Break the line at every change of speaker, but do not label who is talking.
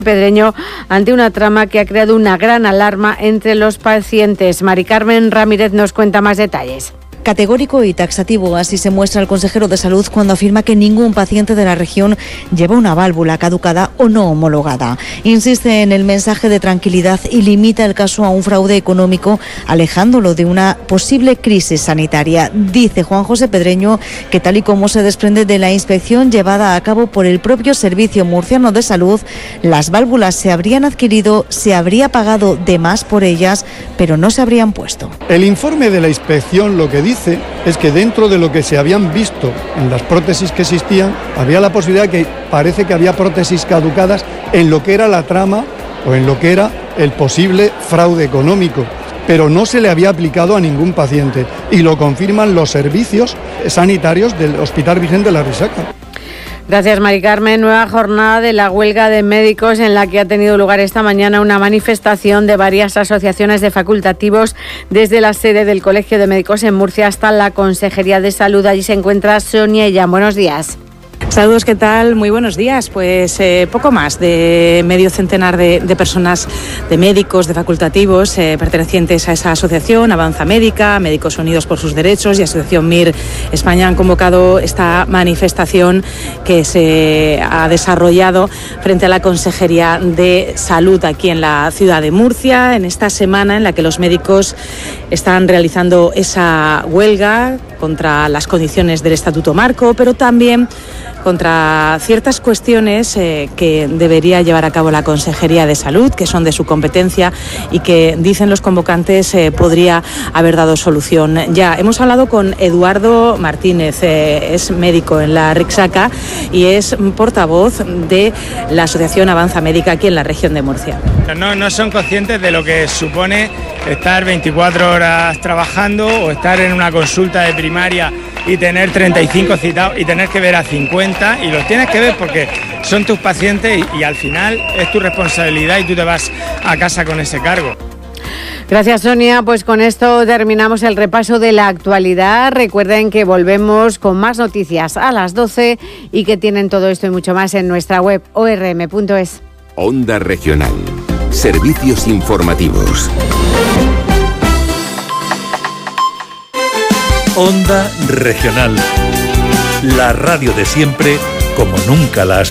Pedreño ante una trama que ha creado una gran alarma entre los pacientes. Mari Carmen Ramírez nos cuenta más detalles.
Categórico y taxativo, así se muestra el consejero de Salud cuando afirma que ningún paciente de la región lleva una válvula caducada o no homologada. Insiste en el mensaje de tranquilidad y limita el caso a un fraude económico, alejándolo de una posible crisis sanitaria. Dice Juan José Pedreño que, tal y como se desprende de la inspección llevada a cabo por el propio Servicio Murciano de Salud, las válvulas se habrían adquirido, se habría pagado de más por ellas, pero no se habrían puesto.
El informe de la inspección lo que dice es que dentro de lo que se habían visto en las prótesis que existían, había la posibilidad que parece que había prótesis caducadas en lo que era la trama o en lo que era el posible fraude económico, pero no se le había aplicado a ningún paciente y lo confirman los servicios sanitarios del Hospital Virgen de la Risaca.
Gracias, Mari Carmen. Nueva jornada de la huelga de médicos en la que ha tenido lugar esta mañana una manifestación de varias asociaciones de facultativos desde la sede del Colegio de Médicos en Murcia hasta la Consejería de Salud. Allí se encuentra Sonia Illán. Buenos días.
Saludos, ¿qué tal? Muy buenos días. Pues poco más de medio centenar de personas, de médicos, de facultativos pertenecientes a esa asociación, Avanza Médica, Médicos Unidos por sus Derechos y Asociación MIR España han convocado esta manifestación que se ha desarrollado frente a la Consejería de Salud aquí en la ciudad de Murcia, en esta semana en la que los médicos están realizando esa huelga contra las condiciones del Estatuto Marco, pero también contra ciertas cuestiones que debería llevar a cabo la Consejería de Salud, que son de su competencia y que, dicen los convocantes, podría haber dado solución ya. Hemos hablado con Eduardo Martínez, es médico en la Risaca y es portavoz de la Asociación Avanza Médica aquí en la región de Murcia.
No son conscientes de lo que supone estar 24 horas trabajando o estar en una consulta de primaria y tener 35 citados y tener que ver a 50, y los tienes que ver porque son tus pacientes y al final es tu responsabilidad y tú te vas a casa con ese cargo.
Gracias, Sonia. Pues con esto terminamos el repaso de la actualidad. Recuerden que volvemos con más noticias a las 12 y que tienen todo esto y mucho más en nuestra web orm.es.
Onda Regional. Servicios informativos.
Onda Regional. La radio de siempre como nunca la has